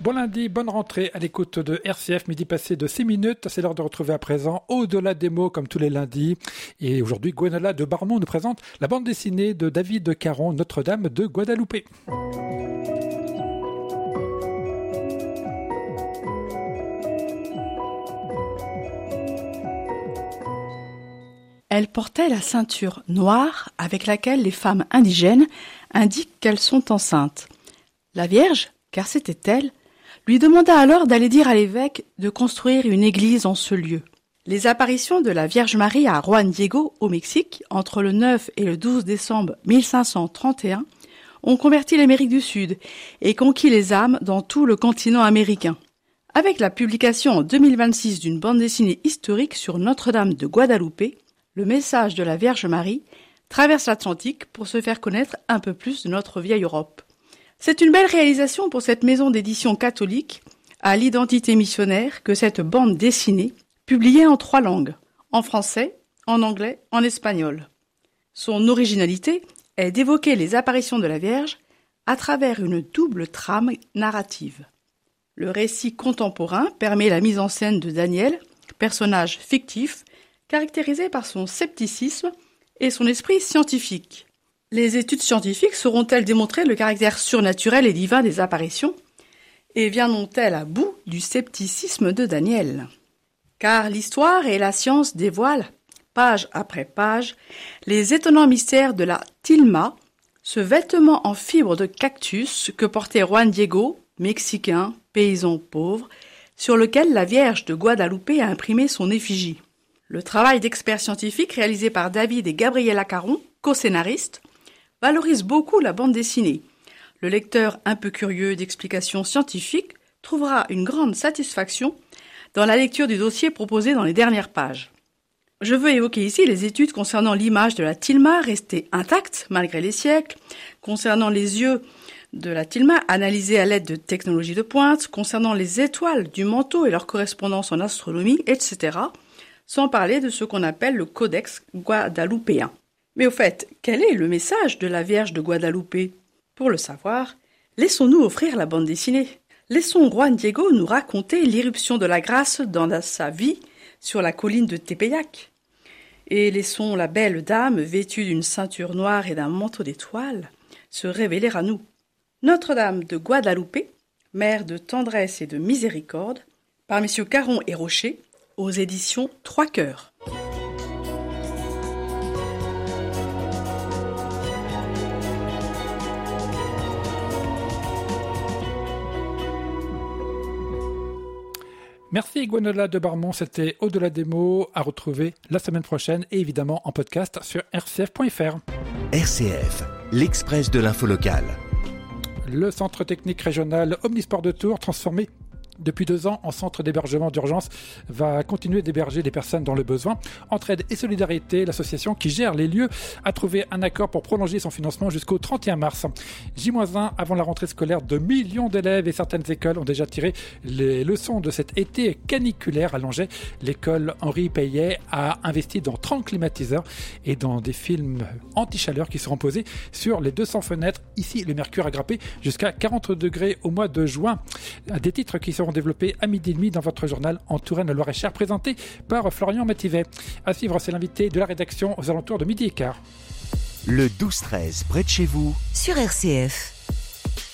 Bon lundi, bonne rentrée à l'écoute de RCF, midi passé de 6 minutes. C'est l'heure de retrouver à présent Au-delà des mots comme tous les lundis. Et aujourd'hui, Gwenola de Barmont nous présente la bande dessinée de David Caron, Notre-Dame de Guadalupe. Elle portait la ceinture noire avec laquelle les femmes indigènes indiquent qu'elles sont enceintes. La Vierge, car c'était elle, lui demanda alors d'aller dire à l'évêque de construire une église en ce lieu. Les apparitions de la Vierge Marie à Juan Diego, au Mexique, entre le 9 et le 12 décembre 1531, ont converti l'Amérique du Sud et conquis les âmes dans tout le continent américain. Avec la publication en 2026 d'une bande dessinée historique sur Notre-Dame de Guadalupe, le message de la Vierge Marie traverse l'Atlantique pour se faire connaître un peu plus de notre vieille Europe. C'est une belle réalisation pour cette maison d'édition catholique à l'identité missionnaire que cette bande dessinée, publiée en 3 langues, en français, en anglais, en espagnol. Son originalité est d'évoquer les apparitions de la Vierge à travers une double trame narrative. Le récit contemporain permet la mise en scène de Daniel, personnage fictif, caractérisé par son scepticisme et son esprit scientifique. Les études scientifiques sauront-elles démontrer le caractère surnaturel et divin des apparitions ? Et viendront-elles à bout du scepticisme de Daniel ? Car l'histoire et la science dévoilent, page après page, les étonnants mystères de la tilma, ce vêtement en fibre de cactus que portait Juan Diego, mexicain, paysan pauvre, sur lequel la Vierge de Guadalupe a imprimé son effigie. Le travail d'experts scientifiques réalisé par David et Gabriela Caron, co-scénaristes, valorise beaucoup la bande dessinée. Le lecteur un peu curieux d'explications scientifiques trouvera une grande satisfaction dans la lecture du dossier proposé dans les dernières pages. Je veux évoquer ici les études concernant l'image de la tilma restée intacte malgré les siècles, concernant les yeux de la tilma analysés à l'aide de technologies de pointe, concernant les étoiles du manteau et leur correspondance en astronomie, etc., sans parler de ce qu'on appelle le codex guadalupéen. Mais au fait, quel est le message de la Vierge de Guadalupe ? Pour le savoir, laissons-nous offrir la bande dessinée. Laissons Juan Diego nous raconter l'irruption de la grâce dans sa vie sur la colline de Tepeyac. Et laissons la belle dame, vêtue d'une ceinture noire et d'un manteau d'étoiles, se révéler à nous. Notre-Dame de Guadalupe, mère de tendresse et de miséricorde, par messieurs Caron et Rocher, aux éditions 3 Cœurs. Merci Gwenola de Barmont, c'était Au-delà des mots, à retrouver la semaine prochaine et évidemment en podcast sur rcf.fr. RCF, l'Express de l'info locale. Le centre technique régional Omnisport de Tours, transformé depuis 2 ans en centre d'hébergement d'urgence, va continuer d'héberger des personnes dans le besoin. Entraide et Solidarité, l'association qui gère les lieux, a trouvé un accord pour prolonger son financement jusqu'au 31 mars. J-1 avant la rentrée scolaire, de millions d'élèves et certaines écoles ont déjà tiré les leçons de cet été caniculaire à Langeais. L'école Henri Payet a investi dans 30 climatiseurs et dans des films anti-chaleur qui seront posés sur les 200 fenêtres. Ici, le mercure a grimpé jusqu'à 40 degrés au mois de juin. Des titres qui seront développés à 12h30 dans votre journal en Touraine Loir-et-Cher, présenté par Florian Mativet. À suivre, c'est l'invité de la rédaction aux alentours de 12h15. Le 12-13 près de chez vous sur RCF.